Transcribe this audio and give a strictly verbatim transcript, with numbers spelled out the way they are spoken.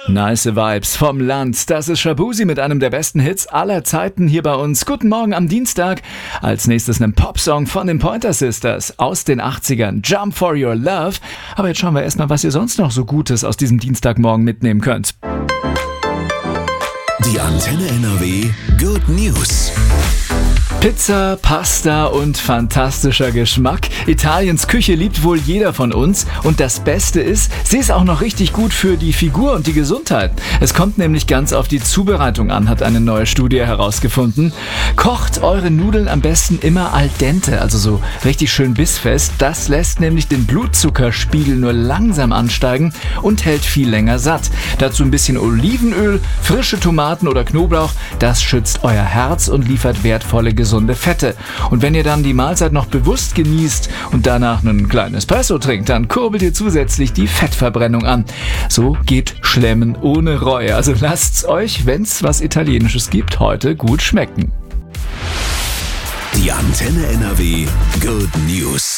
Nice Vibes vom Land. Das ist Shabuzi mit einem der besten Hits aller Zeiten hier bei uns. Guten Morgen am Dienstag. Als nächstes ein Popsong von den Pointer Sisters aus den achtzigern. Jump for Your Love. Aber jetzt schauen wir erstmal, was ihr sonst noch so Gutes aus diesem Dienstagmorgen mitnehmen könnt. Die Antenne N R W Good News. Pizza, Pasta und fantastischer Geschmack. Italiens Küche liebt wohl jeder von uns. Und das Beste ist, sie ist auch noch richtig gut für die Figur und die Gesundheit. Es kommt nämlich ganz auf die Zubereitung an, hat eine neue Studie herausgefunden. Kocht eure Nudeln am besten immer al dente, also so richtig schön bissfest. Das lässt nämlich den Blutzuckerspiegel nur langsam ansteigen und hält viel länger satt. Dazu ein bisschen Olivenöl, frische Tomaten oder Knoblauch. Das schützt euer Herz und liefert wertvolle Gesundheit. Gesunde Fette. Und wenn ihr dann die Mahlzeit noch bewusst genießt und danach einen kleinen Espresso trinkt, dann kurbelt ihr zusätzlich die Fettverbrennung an. So geht Schlemmen ohne Reue. Also lasst's euch, wenn's was Italienisches gibt, heute gut schmecken. Die Antenne N R W Good News.